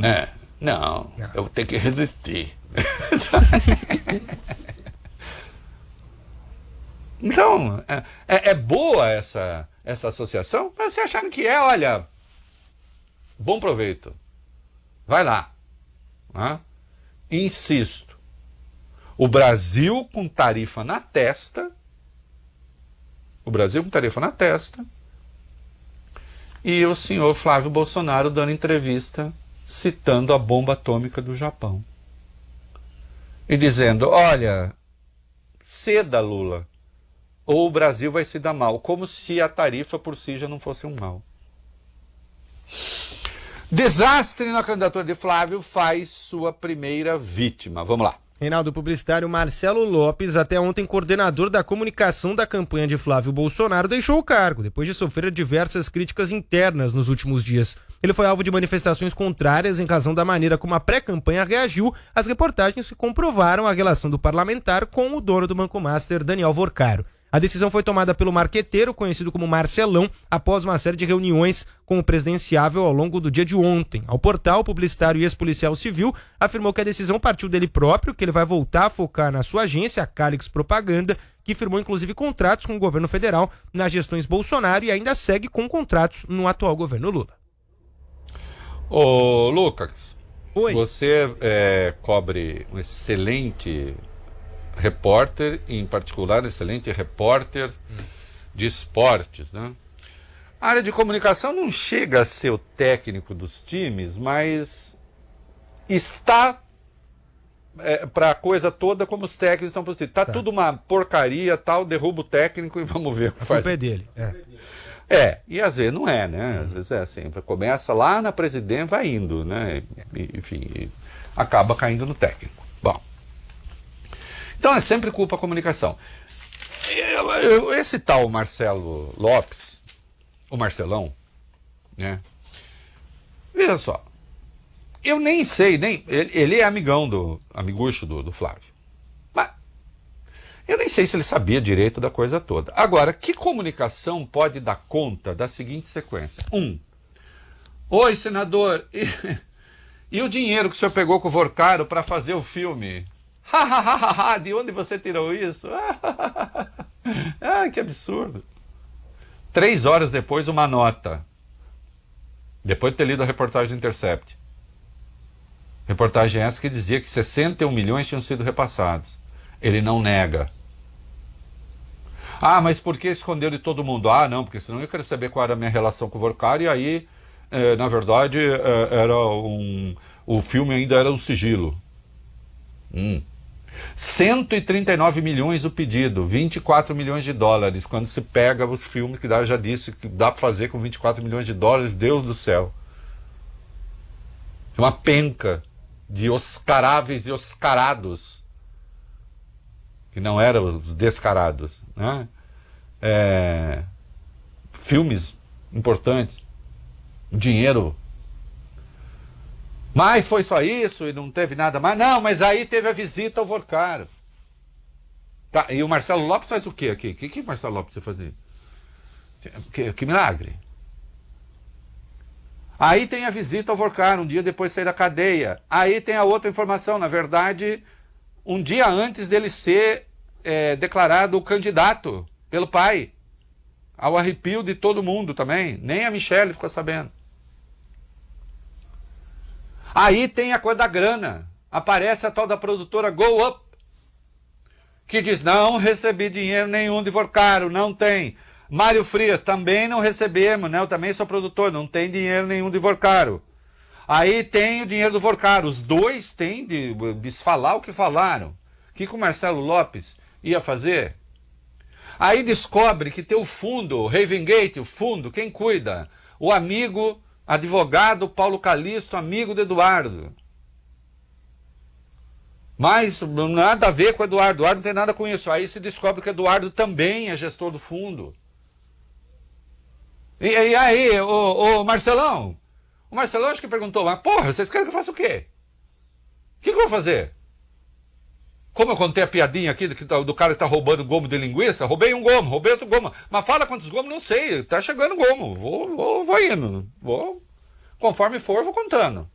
né? Não, eu tenho que resistir. Então, é boa essa associação? Mas você achando que olha, bom proveito. Vai lá. Né? Insisto. O Brasil com tarifa na testa. E o senhor Flávio Bolsonaro dando entrevista citando a bomba atômica do Japão. E dizendo, olha, ceda, Lula, ou o Brasil vai se dar mal, como se a tarifa por si já não fosse um mal. Desastre na candidatura de Flávio faz sua primeira vítima. Vamos lá. Reinaldo, publicitário Marcelo Lopes, até ontem coordenador da comunicação da campanha de Flávio Bolsonaro, deixou o cargo, depois de sofrer diversas críticas internas nos últimos dias. Ele foi alvo de manifestações contrárias em razão da maneira como a pré-campanha reagiu às reportagens que comprovaram a relação do parlamentar com o dono do Banco Master, Daniel Vorcaro. A decisão foi tomada pelo marqueteiro, conhecido como Marcelão, após uma série de reuniões com o presidenciável ao longo do dia de ontem. Ao portal, o publicitário e ex-policial civil afirmou que a decisão partiu dele próprio, que ele vai voltar a focar na sua agência, a Calix Propaganda, que firmou inclusive contratos com o governo federal nas gestões Bolsonaro e ainda segue com contratos no atual governo Lula. Ô, Lucas, Oi. Você cobre um excelente repórter, em particular, excelente repórter de esportes, né? A área de comunicação não chega a ser o técnico dos times, mas está para a coisa toda como os técnicos estão positivos. Tá tudo uma porcaria, tal, derruba o técnico e vamos ver o que faz. A culpa é dele. E às vezes não é, né? Às vezes é assim, começa lá na presidência, vai indo, né? Enfim, acaba caindo no técnico. Bom. Então é sempre culpa da comunicação. Esse tal Marcelo Lopes, o Marcelão, né? Veja só, eu nem sei, ele é amigucho do Flávio. Mas eu nem sei se ele sabia direito da coisa toda. Agora, que comunicação pode dar conta da seguinte sequência? Oi, senador, e o dinheiro que o senhor pegou com o Vorcaro para fazer o filme? De onde você tirou isso? Que absurdo. 3 horas depois, uma nota. Depois de ter lido a reportagem do Intercept. Reportagem essa que dizia que 61 milhões tinham sido repassados. Ele não nega. Mas por que escondeu de todo mundo? Não, porque senão eu queria saber qual era a minha relação com o Vorcaro, e aí, na verdade, o filme ainda era um sigilo. 139 milhões o pedido, 24 milhões de dólares. Quando se pega os filmes que já disse que dá para fazer com 24 milhões de dólares, Deus do céu. Uma penca de oscaráveis e oscarados, que não eram os descarados, né? Filmes importantes, dinheiro. Mas foi só isso e não teve nada mais? Não, mas aí teve a visita ao Vorcaro. Tá, e o Marcelo Lopes faz o quê aqui? O que o Marcelo Lopes vai fazer? Que milagre. Aí tem a visita ao Vorcaro, um dia depois de sair da cadeia. Aí tem a outra informação, na verdade, um dia antes dele ser declarado candidato pelo pai. Ao arrepio de todo mundo também. Nem a Michelle ficou sabendo. Aí tem a coisa da grana. Aparece a tal da produtora Go Up, que diz, não recebi dinheiro nenhum de Vorcaro, não tem. Mário Frias, também não recebemos, né? Eu também sou produtor, não tem dinheiro nenhum de Vorcaro. Aí tem o dinheiro do Vorcaro. Os dois têm de falar o que falaram. O que o Marcelo Lopes ia fazer? Aí descobre que tem o fundo, o Ravengate, o fundo, quem cuida? O amigo advogado Paulo Calixto, amigo do Eduardo. Mas nada a ver com o Eduardo. Eduardo não tem nada com isso. Aí se descobre que o Eduardo também é gestor do fundo. E aí, o Marcelão? O Marcelão acho que perguntou, mas porra, vocês querem que eu faça o quê? O que eu vou fazer? Como eu contei a piadinha aqui do cara que tá roubando gomo de linguiça, roubei um gomo, roubei outro gomo. Mas fala quantos gomos, não sei, tá chegando gomo. Vou indo. Conforme for, vou contando.